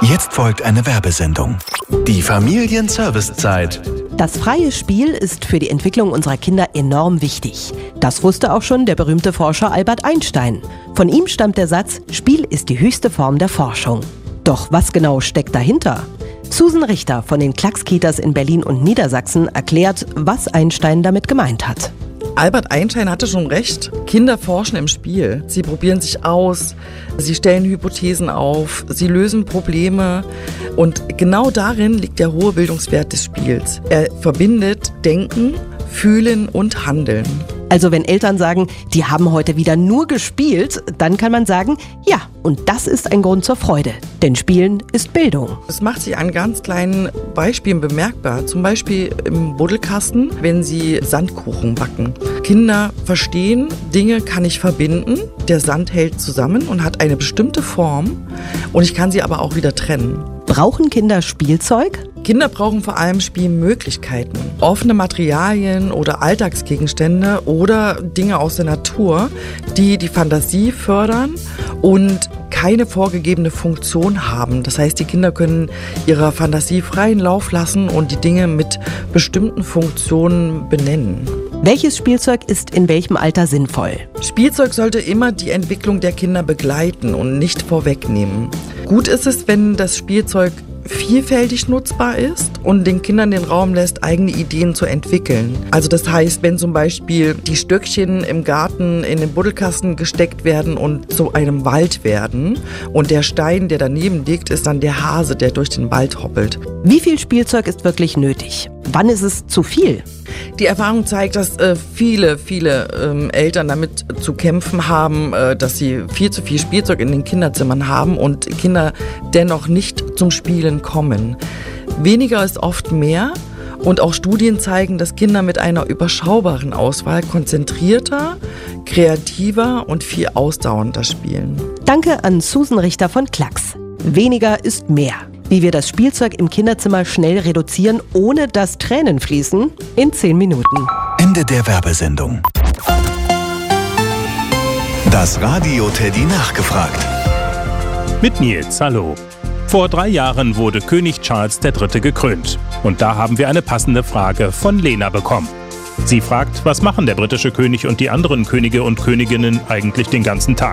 Jetzt folgt eine Werbesendung. Die Familienservicezeit. Das freie Spiel ist für die Entwicklung unserer Kinder enorm wichtig. Das wusste auch schon der berühmte Forscher Albert Einstein. Von ihm stammt der Satz, Spiel ist die höchste Form der Forschung. Doch was genau steckt dahinter? Susan Richter von den Klacks-Kitas in Berlin und Niedersachsen erklärt, was Einstein damit gemeint hat. Albert Einstein hatte schon recht. Kinder forschen im Spiel. Sie probieren sich aus, sie stellen Hypothesen auf, sie lösen Probleme. Und genau darin liegt der hohe Bildungswert des Spiels. Er verbindet Denken, Fühlen und Handeln. Also wenn Eltern sagen, die haben heute wieder nur gespielt, dann kann man sagen, ja, und das ist ein Grund zur Freude. Denn Spielen ist Bildung. Es macht sich an ganz kleinen Beispielen bemerkbar. Zum Beispiel im Buddelkasten, wenn sie Sandkuchen backen. Kinder verstehen, Dinge kann ich verbinden. Der Sand hält zusammen und hat eine bestimmte Form. Und ich kann sie aber auch wieder trennen. Brauchen Kinder Spielzeug? Kinder brauchen vor allem Spielmöglichkeiten. Offene Materialien oder Alltagsgegenstände oder Dinge aus der Natur, die die Fantasie fördern und keine vorgegebene Funktion haben. Das heißt, die Kinder können ihrer Fantasie freien Lauf lassen und die Dinge mit bestimmten Funktionen benennen. Welches Spielzeug ist in welchem Alter sinnvoll? Spielzeug sollte immer die Entwicklung der Kinder begleiten und nicht vorwegnehmen. Gut ist es, wenn das Spielzeug vielfältig nutzbar ist und den Kindern den Raum lässt, eigene Ideen zu entwickeln. Also das heißt, wenn zum Beispiel die Stöckchen im Garten in den Buddelkasten gesteckt werden und zu einem Wald werden und der Stein, der daneben liegt, ist dann der Hase, der durch den Wald hoppelt. Wie viel Spielzeug ist wirklich nötig? Wann ist es zu viel? Die Erfahrung zeigt, dass viele Eltern damit zu kämpfen haben, dass sie viel zu viel Spielzeug in den Kinderzimmern haben und Kinder dennoch nicht zum Spielen kommen. Weniger ist oft mehr und auch Studien zeigen, dass Kinder mit einer überschaubaren Auswahl konzentrierter, kreativer und viel ausdauernder spielen. Danke an Susan Richter von Klacks. Weniger ist mehr. Wie wir das Spielzeug im Kinderzimmer schnell reduzieren, ohne dass Tränen fließen, in 10 Minuten. Ende der Werbesendung. Das Radio Teddy nachgefragt. Mit Nils, hallo. Vor 3 Jahren wurde König Charles III. Gekrönt. Und da haben wir eine passende Frage von Lena bekommen. Sie fragt, was machen der britische König und die anderen Könige und Königinnen eigentlich den ganzen Tag?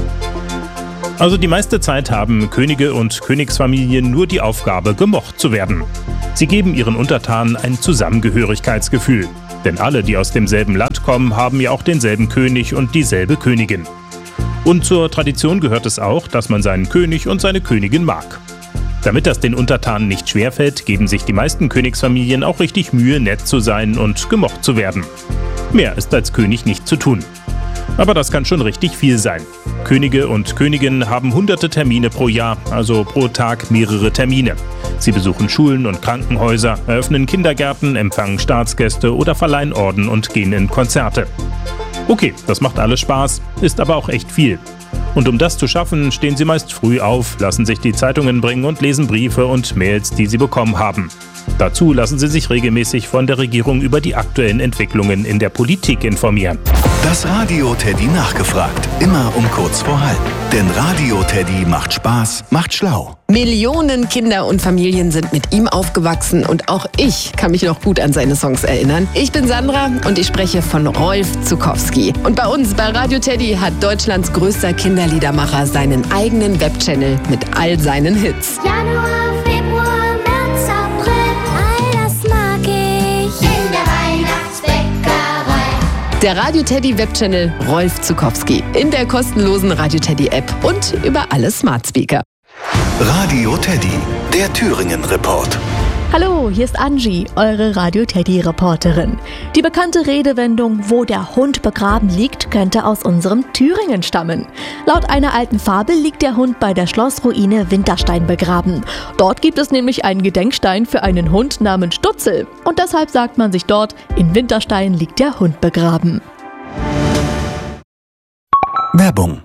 Also die meiste Zeit haben Könige und Königsfamilien nur die Aufgabe, gemocht zu werden. Sie geben ihren Untertanen ein Zusammengehörigkeitsgefühl. Denn alle, die aus demselben Land kommen, haben ja auch denselben König und dieselbe Königin. Und zur Tradition gehört es auch, dass man seinen König und seine Königin mag. Damit das den Untertanen nicht schwerfällt, geben sich die meisten Königsfamilien auch richtig Mühe, nett zu sein und gemocht zu werden. Mehr ist als König nicht zu tun. Aber das kann schon richtig viel sein. Könige und Königinnen haben hunderte Termine pro Jahr, also pro Tag mehrere Termine. Sie besuchen Schulen und Krankenhäuser, eröffnen Kindergärten, empfangen Staatsgäste oder verleihen Orden und gehen in Konzerte. Okay, das macht alles Spaß, ist aber auch echt viel. Und um das zu schaffen, stehen sie meist früh auf, lassen sich die Zeitungen bringen und lesen Briefe und Mails, die sie bekommen haben. Dazu lassen sie sich regelmäßig von der Regierung über die aktuellen Entwicklungen in der Politik informieren. Das Radio Teddy nachgefragt. Immer um kurz vor halb. Denn Radio Teddy macht Spaß, macht schlau. Millionen Kinder und Familien sind mit ihm aufgewachsen und auch ich kann mich noch gut an seine Songs erinnern. Ich bin Sandra und ich spreche von Rolf Zuckowski. Und bei uns, bei Radio Teddy, hat Deutschlands größter Kinderliedermacher seinen eigenen Webchannel mit all seinen Hits. Januar, Februar, März, April, all das mag ich in der Weihnachtsbäckerei. Der Radio Teddy Webchannel Rolf Zuckowski in der kostenlosen Radio Teddy App und über alle Smart Speaker. Radio Teddy, der Thüringen-Report. Hallo, hier ist Angie, eure Radio Teddy-Reporterin. Die bekannte Redewendung, wo der Hund begraben liegt, könnte aus unserem Thüringen stammen. Laut einer alten Fabel liegt der Hund bei der Schlossruine Winterstein begraben. Dort gibt es nämlich einen Gedenkstein für einen Hund namens Stutzel. Und deshalb sagt man sich dort, in Winterstein liegt der Hund begraben. Werbung.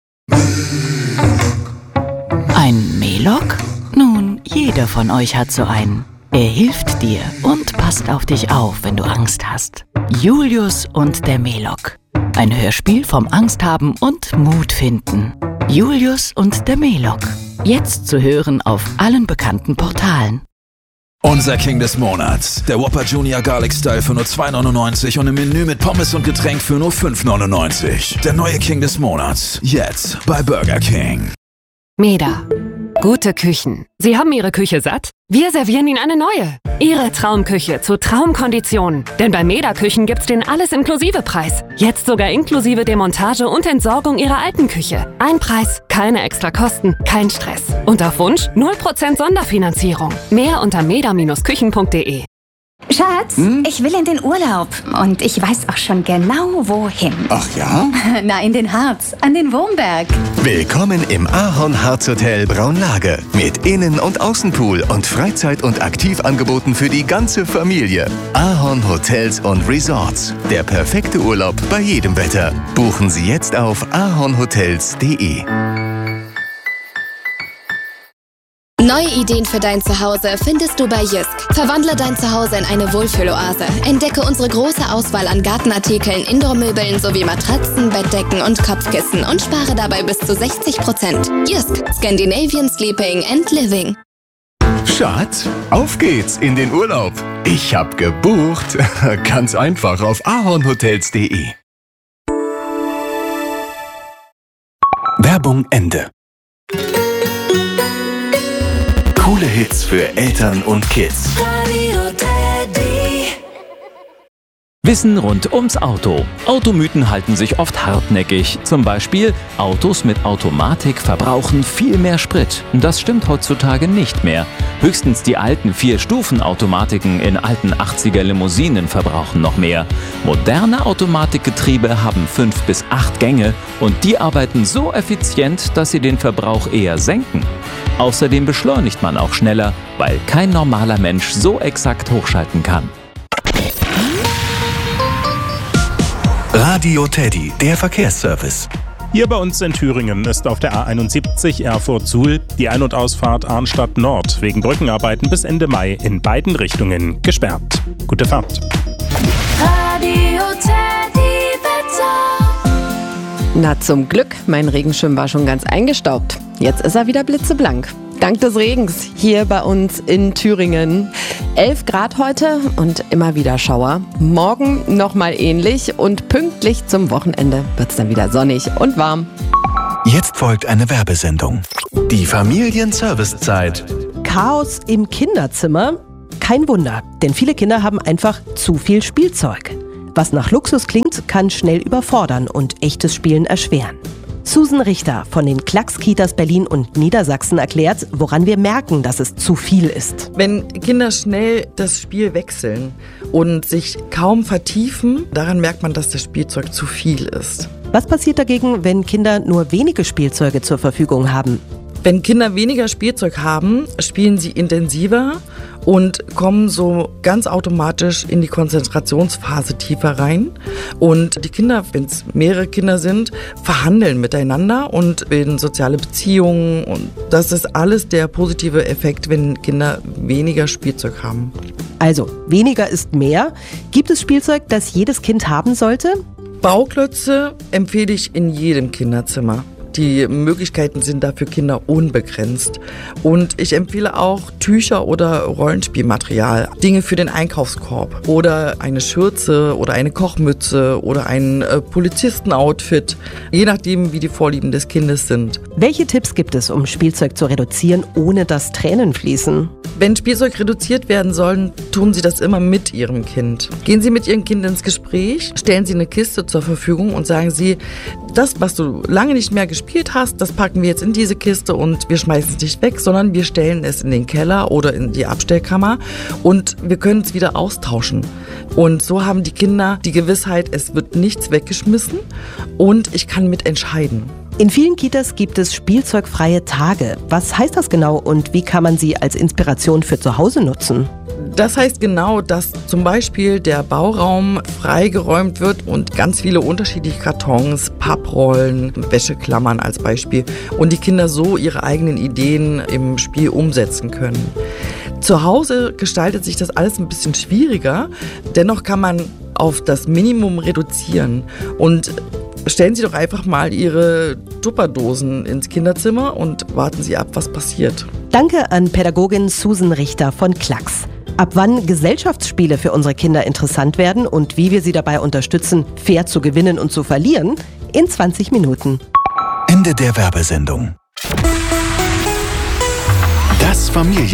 Ein Melok? Nun, jeder von euch hat so einen. Er hilft dir und passt auf dich auf, wenn du Angst hast. Julius und der Melok. Ein Hörspiel vom Angst haben und Mut finden. Julius und der Melok. Jetzt zu hören auf allen bekannten Portalen. Unser King des Monats. Der Whopper Junior Garlic Style für nur $2,99 und im Menü mit Pommes und Getränk für nur $5,99. Der neue King des Monats. Jetzt bei Burger King. Meda. Gute Küchen. Sie haben Ihre Küche satt? Wir servieren Ihnen eine neue. Ihre Traumküche zu Traumkonditionen. Denn bei Meda Küchen gibt's den Alles-Inklusive-Preis. Jetzt sogar inklusive Demontage und Entsorgung Ihrer alten Küche. Ein Preis, keine extra Kosten, kein Stress. Und auf Wunsch 0% Sonderfinanzierung. Mehr unter meda-küchen.de. Schatz, ich will in den Urlaub und ich weiß auch schon genau, wohin. Ach ja? Na, in den Harz, an den Wurmberg. Willkommen im Ahorn Harz Hotel Braunlage mit Innen- und Außenpool und Freizeit- und Aktivangeboten für die ganze Familie. Ahorn Hotels und Resorts. Der perfekte Urlaub bei jedem Wetter. Buchen Sie jetzt auf ahornhotels.de. Neue Ideen für dein Zuhause findest du bei Jysk. Verwandle dein Zuhause in eine Wohlfühloase. Entdecke unsere große Auswahl an Gartenartikeln, Indoor-Möbeln sowie Matratzen, Bettdecken und Kopfkissen und spare dabei bis zu 60%. Jysk, Scandinavian Sleeping and Living. Schatz, auf geht's in den Urlaub. Ich hab gebucht. Ganz einfach auf ahornhotels.de. Werbung Ende. Coole Hits für Eltern und Kids. Wissen rund ums Auto. Automythen halten sich oft hartnäckig. Zum Beispiel, Autos mit Automatik verbrauchen viel mehr Sprit. Das stimmt heutzutage nicht mehr. Höchstens die alten 4-Stufen-Automatiken in alten 80er Limousinen verbrauchen noch mehr. Moderne Automatikgetriebe haben 5 bis 8 Gänge und die arbeiten so effizient, dass sie den Verbrauch eher senken. Außerdem beschleunigt man auch schneller, weil kein normaler Mensch so exakt hochschalten kann. Radio Teddy, der Verkehrsservice. Hier bei uns in Thüringen ist auf der A71 Erfurt-Suhl die Ein- und Ausfahrt Arnstadt Nord wegen Brückenarbeiten bis Ende Mai in beiden Richtungen gesperrt. Gute Fahrt. Radio Teddy Wetter. Na zum Glück, mein Regenschirm war schon ganz eingestaubt. Jetzt ist er wieder blitzeblank. Dank des Regens hier bei uns in Thüringen. 11 Grad heute und immer wieder Schauer. Morgen nochmal ähnlich und pünktlich zum Wochenende wird es dann wieder sonnig und warm. Jetzt folgt eine Werbesendung. Die Familienservicezeit. Chaos im Kinderzimmer? Kein Wunder, denn viele Kinder haben einfach zu viel Spielzeug. Was nach Luxus klingt, kann schnell überfordern und echtes Spielen erschweren. Susan Richter von den Klacks-Kitas Berlin und Niedersachsen erklärt, woran wir merken, dass es zu viel ist. Wenn Kinder schnell das Spiel wechseln und sich kaum vertiefen, daran merkt man, dass das Spielzeug zu viel ist. Was passiert dagegen, wenn Kinder nur wenige Spielzeuge zur Verfügung haben? Wenn Kinder weniger Spielzeug haben, spielen sie intensiver und kommen so ganz automatisch in die Konzentrationsphase tiefer rein. Und die Kinder, wenn es mehrere Kinder sind, verhandeln miteinander und bilden soziale Beziehungen. Und das ist alles der positive Effekt, wenn Kinder weniger Spielzeug haben. Also, weniger ist mehr. Gibt es Spielzeug, das jedes Kind haben sollte? Bauklötze empfehle ich in jedem Kinderzimmer. Die Möglichkeiten sind da für Kinder unbegrenzt. Und ich empfehle auch Tücher oder Rollenspielmaterial, Dinge für den Einkaufskorb oder eine Schürze oder eine Kochmütze oder ein Polizistenoutfit, je nachdem, wie die Vorlieben des Kindes sind. Welche Tipps gibt es, um Spielzeug zu reduzieren, ohne dass Tränen fließen? Wenn Spielzeug reduziert werden soll, tun Sie das immer mit Ihrem Kind. Gehen Sie mit Ihrem Kind ins Gespräch, stellen Sie eine Kiste zur Verfügung und sagen Sie, das, was du lange nicht mehr gespielt hast, das packen wir jetzt in diese Kiste und wir schmeißen es nicht weg, sondern wir stellen es in den Keller oder in die Abstellkammer und wir können es wieder austauschen. Und so haben die Kinder die Gewissheit, es wird nichts weggeschmissen und ich kann mitentscheiden. In vielen Kitas gibt es spielzeugfreie Tage. Was heißt das genau und wie kann man sie als Inspiration für zu Hause nutzen? Das heißt genau, dass zum Beispiel der Bauraum freigeräumt wird und ganz viele unterschiedliche Kartons, Papprollen, Wäscheklammern als Beispiel und die Kinder so ihre eigenen Ideen im Spiel umsetzen können. Zu Hause gestaltet sich das alles ein bisschen schwieriger, dennoch kann man auf das Minimum reduzieren und stellen Sie doch einfach mal Ihre Tupperdosen ins Kinderzimmer und warten Sie ab, was passiert. Danke an Pädagogin Susan Richter von Klacks. Ab wann Gesellschaftsspiele für unsere Kinder interessant werden und wie wir sie dabei unterstützen, fair zu gewinnen und zu verlieren, in 20 Minuten. Ende der Werbesendung. Das Familien